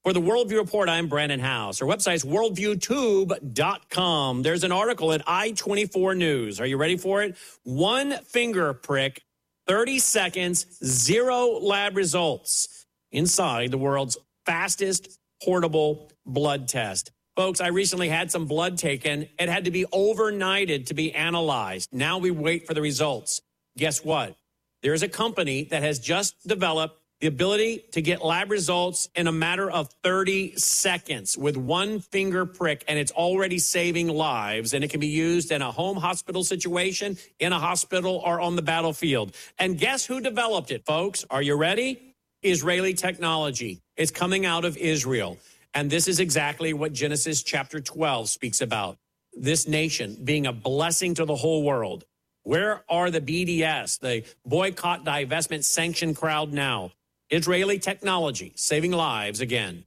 For the Worldview Report, I'm Brandon House. Our website's worldviewtube.com. There's an article at I-24 News. Are you ready for it? One finger prick, 30 seconds, 0 lab results inside the world's fastest portable blood test. Folks, I recently had some blood taken. It had to be overnighted to be analyzed. Now we wait for the results. Guess what? There's a company that has just developed the ability to get lab results in a matter of 30 seconds with one finger prick, and it's already saving lives, and it can be used in a home hospital situation, in a hospital, or on the battlefield. And guess who developed it, folks? Are you ready? Israeli technology. It's coming out of Israel. And this is exactly what Genesis chapter 12 speaks about. This nation being a blessing to the whole world. Where are the BDS, the boycott, divestment, sanction crowd now? Israeli technology saving lives again.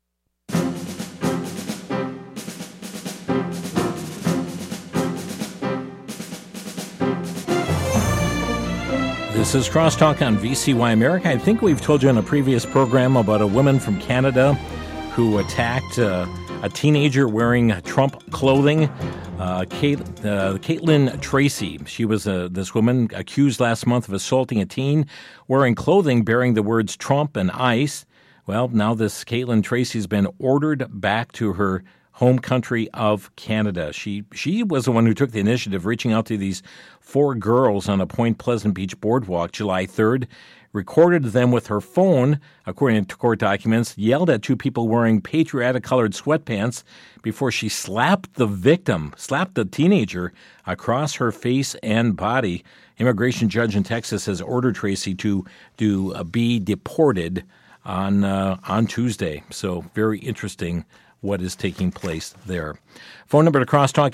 This is Crosstalk on VCY America. I think we've told you in a previous program about a woman from Canada who attacked a teenager wearing Trump clothing. Caitlin Tracy. She was this woman accused last month of assaulting a teen wearing clothing bearing the words Trump and ICE. Well, now this Caitlin Tracy's been ordered back to her home country of Canada. She was the one who took the initiative, reaching out to these 4 girls on a Point Pleasant Beach boardwalk July 3rd, recorded them with her phone, according to court documents, yelled at 2 people wearing patriotic-colored sweatpants before she slapped the teenager across her face and body. Immigration judge in Texas has ordered Tracy to be deported on Tuesday. So very interesting what is taking place there. Phone number to Crosstalk,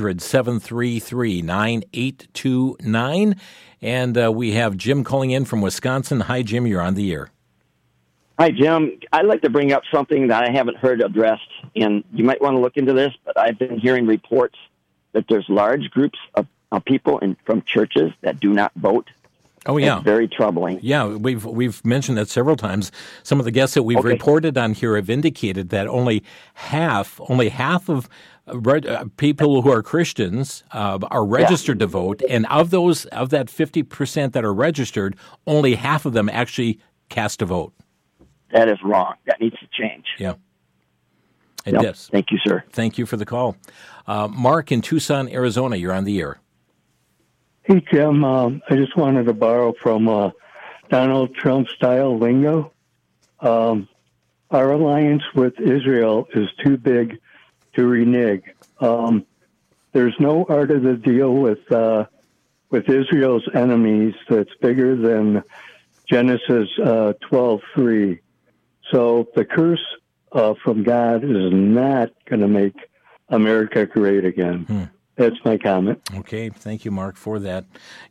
800-733-9829. And we have Jim calling in from Wisconsin. Hi, Jim. You're on the air. Hi, Jim. I'd like to bring up something that I haven't heard addressed, and you might want to look into this, but I've been hearing reports that there's large groups of people from churches that do not vote. Oh, yeah. It's very troubling. Yeah, we've mentioned that several times. Some of the guests that we've reported on here have indicated that only half of people who are Christians are registered to vote, and of that 50% that are registered, only half of them actually cast a vote. That is wrong. That needs to change. Yeah. It does. Thank you, sir. Thank you for the call. Mark in Tucson, Arizona, you're on the air. Hey, Jim, I just wanted to borrow from Donald Trump-style lingo. Our alliance with Israel is too big to renege. There's no art of the deal with Israel's enemies that's bigger than Genesis 12:3. So the curse from God is not going to make America great again. That's my comment. Okay. Thank you, Mark, for that.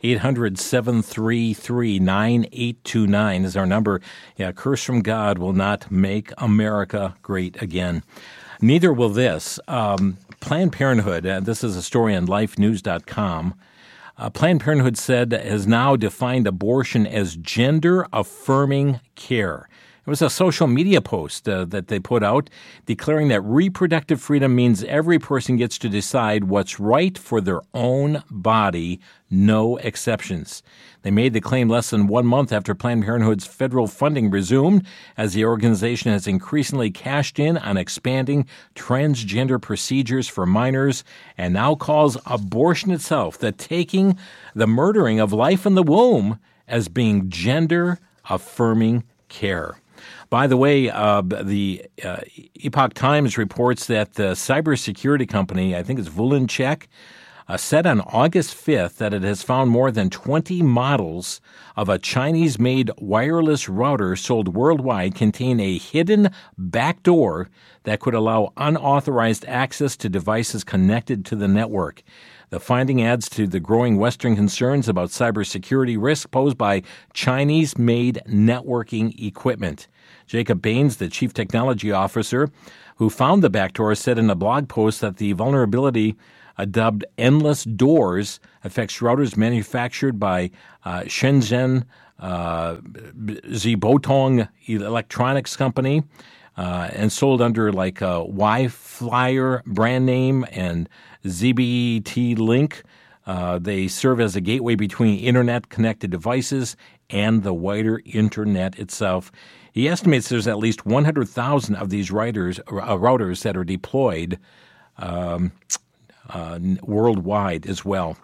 800-733-9829 is our number. Yeah, curse from God will not make America great again. Neither will this. Planned Parenthood, this is a story on lifenews.com. Planned Parenthood has now defined abortion as gender-affirming care. It was a social media post that they put out declaring that reproductive freedom means every person gets to decide what's right for their own body, no exceptions. They made the claim less than 1 month after Planned Parenthood's federal funding resumed, as the organization has increasingly cashed in on expanding transgender procedures for minors and now calls abortion itself, the murdering of life in the womb, as being gender-affirming care. By the way, the Epoch Times reports that the cybersecurity company, I think it's Vulinchek, said on August 5th that it has found more than 20 models of a Chinese-made wireless router sold worldwide contain a hidden backdoor that could allow unauthorized access to devices connected to the network. The finding adds to the growing Western concerns about cybersecurity risk posed by Chinese-made networking equipment. Jacob Baines, the chief technology officer who found the backdoor, said in a blog post that the vulnerability, dubbed Endless Doors, affects routers manufactured by Shenzhen Zibotong Electronics Company. and sold under like a Wi-Flyer brand name and ZBT Link. They serve as a gateway between internet-connected devices and the wider internet itself. He estimates there's at least 100,000 of these routers that are deployed worldwide as well.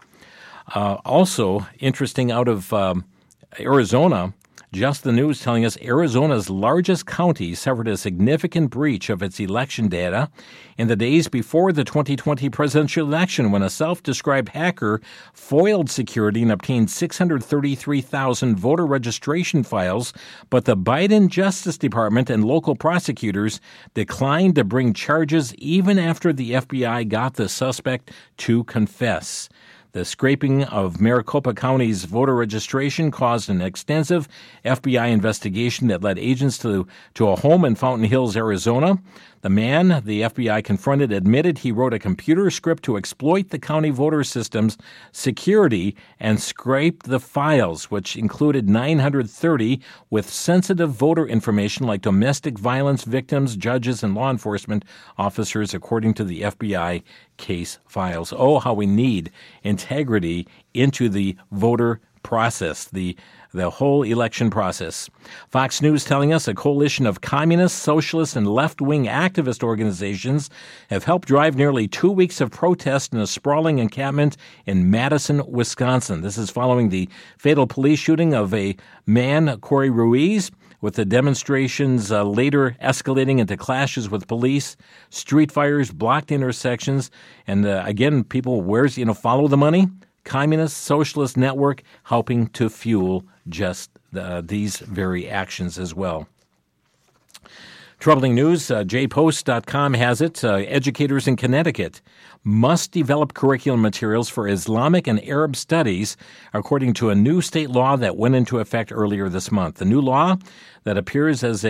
Also interesting out of Arizona, Just the News telling us Arizona's largest county suffered a significant breach of its election data in the days before the 2020 presidential election when a self-described hacker foiled security and obtained 633,000 voter registration files, but the Biden Justice Department and local prosecutors declined to bring charges even after the FBI got the suspect to confess. The scraping of Maricopa County's voter registration caused an extensive FBI investigation that led agents to a home in Fountain Hills, Arizona. The man the FBI confronted admitted he wrote a computer script to exploit the county voter system's security and scraped the files, which included 930 with sensitive voter information like domestic violence victims, judges, and law enforcement officers, according to the FBI case files. Oh, how we need integrity into the voter process, the whole election process. Fox News telling us a coalition of communist, socialist, and left-wing activist organizations have helped drive nearly 2 weeks of protest in a sprawling encampment in Madison, Wisconsin. This is following the fatal police shooting of a man, Corey Ruiz, with the demonstrations later escalating into clashes with police, street fires, blocked intersections, and again, people, follow the money? Communist Socialist Network helping to fuel just these very actions as well. Troubling news, jpost.com has it. Educators in Connecticut must develop curriculum materials for Islamic and Arab studies, according to a new state law that went into effect earlier this month. The new law that appears as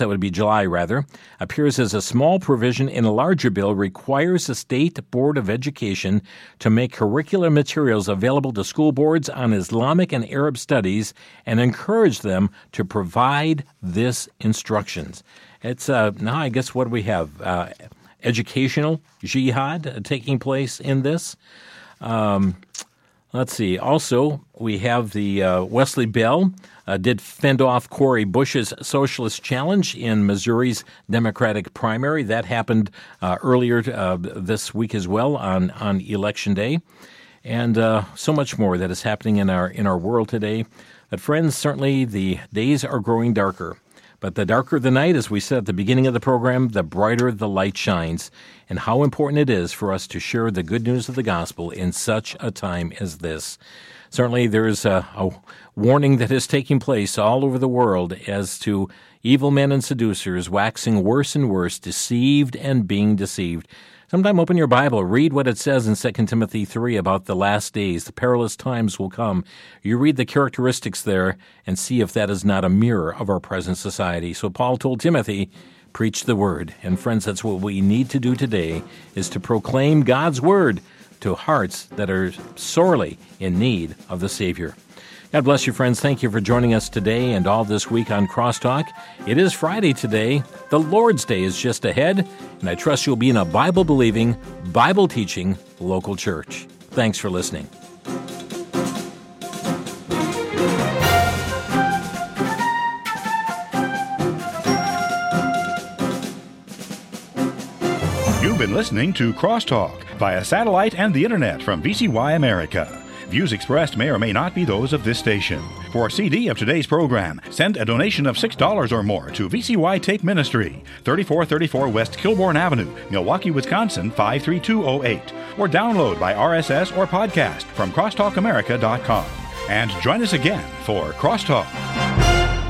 appears as a small provision in a larger bill, requires the State Board of Education to make curricular materials available to school boards on Islamic and Arab studies and encourage them to provide this instructions. It's now, I guess, what do we have? Educational jihad taking place in this. Let's see. Also, we have the Wesley Bell did fend off Cori Bush's socialist challenge in Missouri's Democratic primary. That happened earlier this week as well on Election Day. And so much more that is happening in our world today. But friends, certainly the days are growing darker. But the darker the night, as we said at the beginning of the program, the brighter the light shines, and how important it is for us to share the good news of the gospel in such a time as this. Certainly there is a warning that is taking place all over the world as to evil men and seducers waxing worse and worse, deceived and being deceived. Sometime open your Bible, read what it says in 2 Timothy 3 about the last days. The perilous times will come. You read the characteristics there and see if that is not a mirror of our present society. So Paul told Timothy, preach the word. And friends, that's what we need to do today, is to proclaim God's word to hearts that are sorely in need of the Savior. God bless you, friends. Thank you for joining us today and all this week on Crosstalk. It is Friday today. The Lord's Day is just ahead, and I trust you'll be in a Bible-believing, Bible-teaching local church. Thanks for listening. You've been listening to Crosstalk via satellite and the internet from VCY America. Views expressed may or may not be those of this station. For a CD of today's program, send a donation of $6 or more to VCY Tape Ministry, 3434 West Kilbourne Avenue, Milwaukee, Wisconsin, 53208, or download by RSS or podcast from crosstalkamerica.com. And join us again for Crosstalk.